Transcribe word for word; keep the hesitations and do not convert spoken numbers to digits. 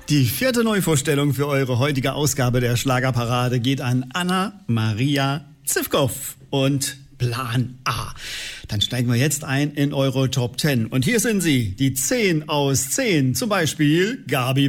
Die vierte Neuvorstellung für eure heutige Ausgabe der Schlagerparade geht an Anna-Maria Zivkow und Plan A. Dann steigen wir jetzt ein in eure Top zehn. Und hier sind sie, die zehn aus zehn. Zum Beispiel Gabi